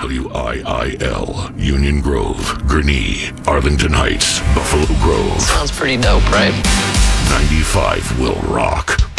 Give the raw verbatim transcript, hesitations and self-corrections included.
W I I L, Union Grove, Gurnee, Arlington Heights, Buffalo Grove. Sounds pretty dope, right? ninety-five will rock.